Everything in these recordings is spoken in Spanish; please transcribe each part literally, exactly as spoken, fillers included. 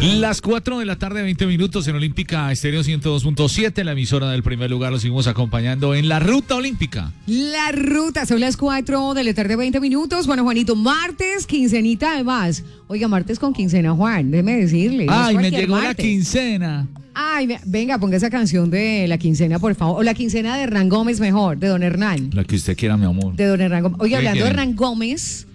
Las cuatro de la tarde, veinte minutos en Olímpica Estéreo ciento dos punto siete, la emisora del primer lugar. Lo seguimos acompañando en la Ruta Olímpica. La ruta, son las cuatro de la tarde, veinte minutos. Bueno, Juanito, martes, quincenita además. Oiga, martes con quincena, Juan, déjeme decirle. Ay, no me llegó martes. la quincena. Ay, venga, ponga esa canción de la quincena, por favor. O la quincena de Hernán Gómez, mejor, de don Hernán. La que usted quiera, mi amor. De don Hernán Gómez. Oiga, hablando de quieren? Hernán Gómez,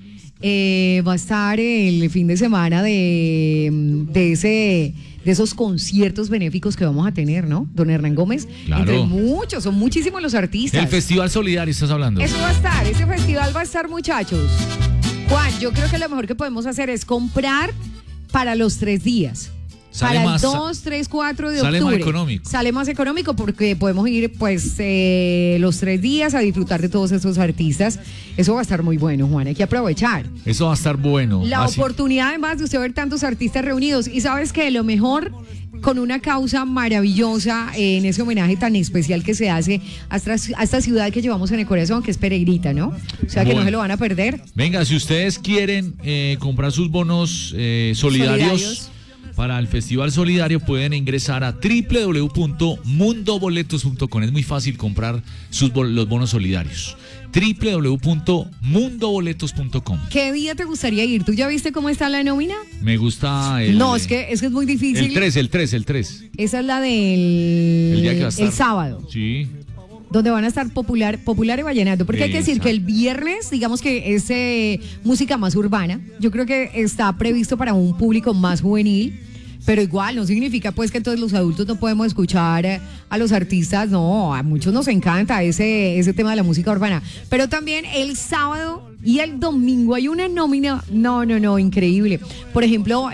eh, va a estar el fin de semana de, de ese... de esos conciertos benéficos que vamos a tener, ¿no? Don Hernán Gómez, Claro. entre muchos, son muchísimos los artistas. El Festival Solidario, estás hablando. Eso va a estar, ese festival va a estar, muchachos. Juan, yo creo que lo mejor que podemos hacer es comprar para los tres días. Sale para más- el dos, tres, cuatro de sale octubre. más económico. Sale más económico porque podemos ir pues eh, los tres días a disfrutar de todos esos artistas. Eso va a estar muy bueno, Juan, hay que aprovechar. Eso va a estar bueno. La Así- oportunidad además de usted ver tantos artistas reunidos. Y sabes que lo mejor, con una causa maravillosa, eh, en ese homenaje tan especial que se hace a esta, a esta ciudad que llevamos en el corazón, que es Peregrita, ¿no? O sea que Bueno. no se lo van a perder. Venga, si ustedes quieren eh, comprar sus bonos eh, solidarios, Solidarios. para el Festival Solidario, pueden ingresar a doble u doble u doble u punto mundo boletos punto com. Es muy fácil comprar sus bol- los bonos solidarios. doble u doble u doble u punto mundo boletos punto com. ¿Qué día te gustaría ir? ¿Tú ya viste cómo está la nómina? Me gusta el... no, es que, es que es muy difícil. El tres, el tres, el tres. Esa es la del El día que va a estar. el sábado, Sí. donde van a estar popular, popular y vallenato. Porque hay que decir Exacto. que el viernes, digamos que es eh, música más urbana. Yo creo que está previsto para un público más juvenil. Pero igual, no significa pues que todos los adultos no podemos escuchar eh, a los artistas. No, a muchos nos encanta ese, ese tema de la música urbana. Pero también el sábado y el domingo hay una nómina. No, no, no, increíble. Por ejemplo,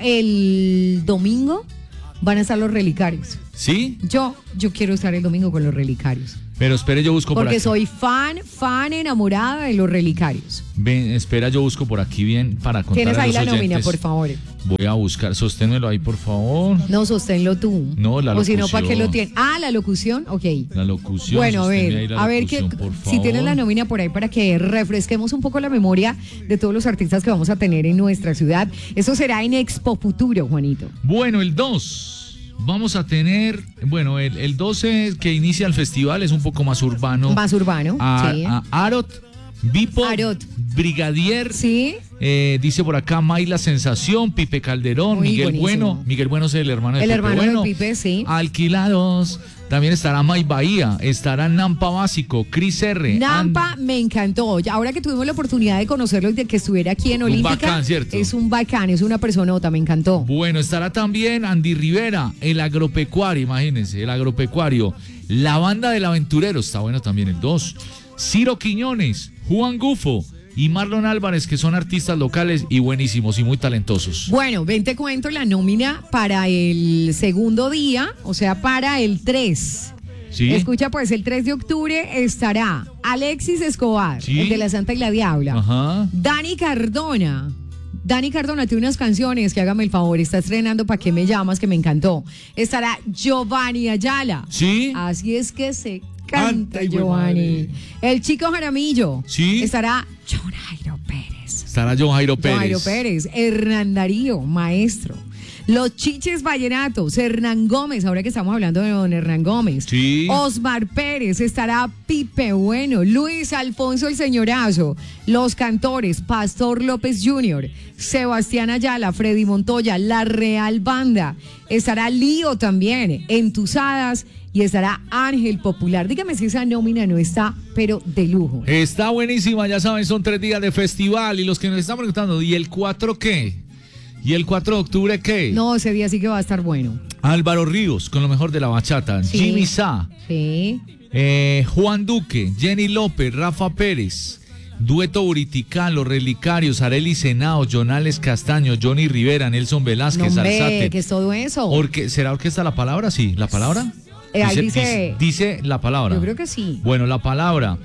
el domingo van a estar los Relicarios. ¿Sí? Yo, yo quiero estar el domingo con los Relicarios. Pero espere, yo busco por Porque aquí. soy fan, fan enamorada de los Relicarios. Ven, espera, yo busco por aquí bien para contar Tienes a ahí los la nómina, oyentes. por favor. Voy a buscar, sosténmelo ahí, por favor. No, sosténlo tú. No, la O si no, ¿para qué locución. lo tienes? Ah, la locución, ok. La locución. Bueno, a sosténme ver, ahí la a ver que, locución, por si favor. tienes la nómina por ahí para que refresquemos un poco la memoria de todos los artistas que vamos a tener en nuestra ciudad. Eso será en Expo Futuro, Juanito. Bueno, el dos. Vamos a tener, bueno, el, el doce que inicia el festival es un poco más urbano. Más urbano, A, sí. a Arot, Bipo, Arot. Brigadier, Sí, eh, dice por acá Mayla Sensación, Pipe Calderón, Muy Miguel buenísimo. Bueno. Miguel Bueno es el hermano de el Pipe hermano Bueno. de Pipe, sí. Alquilados. También estará May Bahía, estará Nampa Básico, Cris R. Nampa me encantó. Ya, ahora que tuvimos la oportunidad de conocerlo y de que estuviera aquí en Un Olímpica, bacán, ¿cierto? es un bacán, es una personota, me encantó. Bueno, estará también Andy Rivera, el agropecuario, imagínense, el agropecuario. La banda del aventurero, está bueno también el dos. Ciro Quiñones, Juan Gufo y Marlon Álvarez, que son artistas locales y buenísimos y muy talentosos. Bueno, ven te cuento la nómina para el segundo día, o sea, para el tres. ¿Sí? Escucha, pues el tres de octubre estará Alexis Escobar, Sí. el de La Santa y la Diabla. Ajá. Dani Cardona. Dani Cardona tiene unas canciones que hágame el favor, está estrenando ¿Pa' qué me llamas? Que me encantó. Estará Giovanni Ayala. ¿Sí? Así es que se Canta, canta, hijo de Giovanni. madre. El Chico Jaramillo. Sí. Estará John Jairo Pérez. Estará John Jairo Pérez. John Jairo Pérez. Hernán Darío, maestro. Los Chiches Vallenatos, Hernán Gómez, ahora que estamos hablando de don Hernán Gómez. Sí. Osmar Pérez, estará Pipe Bueno, Luis Alfonso el Señorazo, los cantores, Pastor López junior, Sebastián Ayala, Freddy Montoya, La Real Banda, estará Lío también, Entusadas y estará Ángel Popular. Dígame si esa nómina no está, pero de lujo. Está buenísima, ya saben, son tres días de festival y los que nos están preguntando, ¿y el cuatro qué? ¿Y el cuatro de octubre qué? No, ese día sí que va a estar bueno. Álvaro Ríos, con lo mejor de la bachata. Sí. Jimmy Sá, Sí. eh, Juan Duque, Jenny López, Rafa Pérez, Dueto Buriticán, Los Relicarios, Arely Senao, Jonales Castaño, Johnny Rivera, Nelson Velázquez, No, hombre, Alzate. ¿qué es todo eso? Orque- ¿Será orquesta la palabra? Sí, ¿la palabra? Eh, ahí dice- dice la palabra. Yo creo que sí. Bueno, la palabra.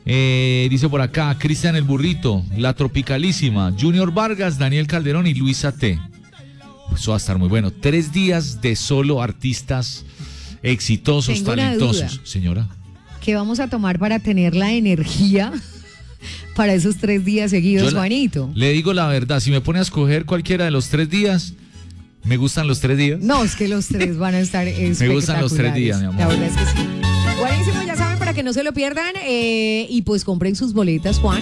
Eh, dice por acá, Cristian el Burrito, La Tropicalísima, Junior Vargas, Daniel Calderón y Luisa T. Eso va a estar muy bueno. Tres días de solo artistas exitosos, Tengo una talentosos. duda. Señora. ¿Qué vamos a tomar para tener la energía para esos tres días seguidos, Yo la- Juanito? Le digo la verdad, si me pone a escoger cualquiera de los tres días, Me gustan los tres días. No, es que los tres van a estar espectaculares. Me gustan los tres días, mi amor. La verdad es que sí. Buenísimo, ya saben, para que no se lo pierdan. eh, y pues compren sus boletas, Juan.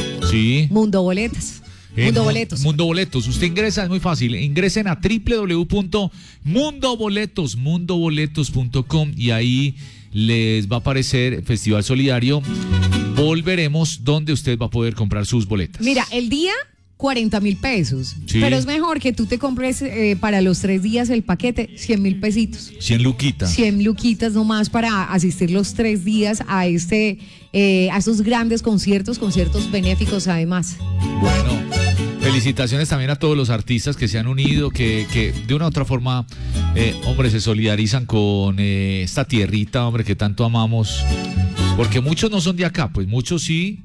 Sí. Mundo Boletas. Eh, Mundo Mu- Boletos. Mundo Boletos. Usted ingresa, es muy fácil. Ingresen a doble u doble u doble u punto mundo boletos, mundo boletos punto com y ahí les va a aparecer Festival Solidario. Volveremos donde usted va a poder comprar sus boletas. Mira, el día, cuarenta mil pesos. Sí. Pero es mejor que tú te compres eh, para los tres días el paquete, cien mil pesitos. cien luquitas. cien luquitas nomás para asistir los tres días a este, eh, a estos grandes conciertos, conciertos benéficos además. Bueno, felicitaciones también a todos los artistas que se han unido, que, que de una u otra forma, eh, hombre, se solidarizan con eh, esta tierrita, hombre, que tanto amamos. Porque muchos no son de acá, pues muchos sí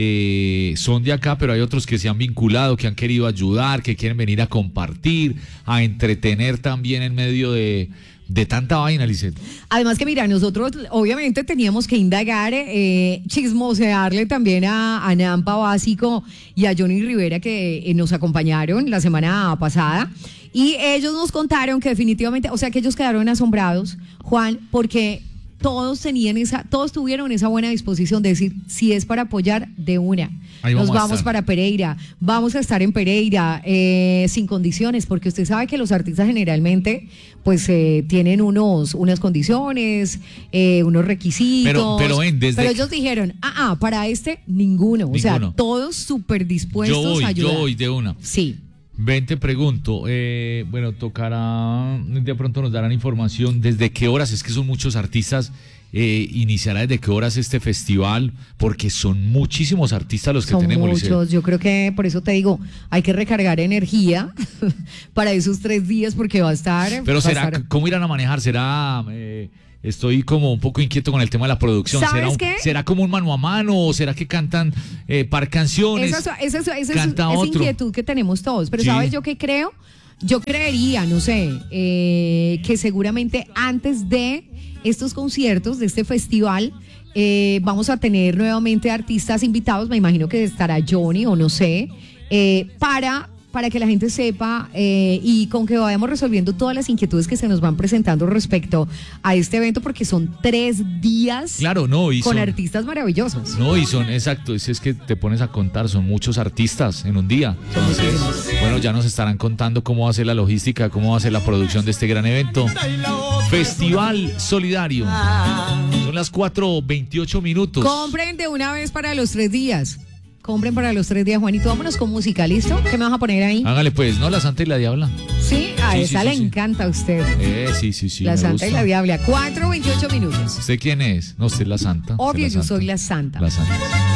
eh, son de acá, pero hay otros que se han vinculado, que han querido ayudar, que quieren venir a compartir, a entretener también en medio de, de tanta vaina, Lisette. Además que mira, nosotros obviamente teníamos que indagar, eh, chismosearle también a, a Nampa Básico y a Johnny Rivera que eh, nos acompañaron la semana pasada. Y ellos nos contaron que definitivamente, o sea que ellos quedaron asombrados, Juan, porque todos tenían esa, todos tuvieron esa buena disposición de decir, si es para apoyar, de una. Ahí Nos vamos a vamos estar. para Pereira, vamos a estar en Pereira, eh, sin condiciones, porque usted sabe que los artistas generalmente pues eh, tienen unos, unas condiciones, eh, unos requisitos. Pero- pero, ven, desde pero que- ellos dijeron, ah, ah, para este, ninguno. O sea, Ninguno. todos súper dispuestos Yo voy, a ayudar. yo voy de una. Sí. Ven, te pregunto, eh, bueno, tocará, de pronto nos darán información, ¿desde qué horas? Es que son muchos artistas, eh, iniciará desde qué horas este festival, porque son muchísimos artistas los que Son tenemos. Liceo. muchos, yo creo que por eso te digo, hay que recargar energía para esos tres días porque va a estar... Pero va a será, estar- ¿cómo irán a manejar? ¿Será, eh, estoy como un poco inquieto con el tema de la producción, ¿Sabes ¿será, un- qué? ¿será como un mano a mano o será que cantan eh, par canciones? Esa, es- esa, es- esa es- canta esa otro. inquietud que tenemos todos. Pero Sí. ¿sabes yo qué creo? Yo creería, no sé, eh, que seguramente antes de estos conciertos, de este festival, eh, vamos a tener nuevamente artistas invitados. Me imagino que estará Johnny o no sé, eh, para... para que la gente sepa eh, y con que vayamos resolviendo todas las inquietudes que se nos van presentando respecto a este evento, porque son tres días Claro, no, y con son, artistas maravillosos. no, y son, exacto, es, es que te pones a contar, son muchos artistas en un día. Entonces, bueno, ya nos estarán contando cómo va a ser la logística, cómo va a ser la producción de este gran evento. Festival Solidario. Son las cuatro veintiocho minutos. Compren de una vez para los tres días. Compren para los tres días, Juanito. Vámonos con música, ¿listo? ¿Qué me vas a poner ahí? Hágale pues, ¿no? La Santa y la Diabla. Sí, a Sí, esa sí, le sí, sí. encanta a usted. Eh, sí, sí, sí. la me Santa gusta. y la Diabla. cuatro veintiocho minutos. ¿Usted quién es? No, usted es la Santa. Obvio, Usted yo es soy la Santa. La Santa.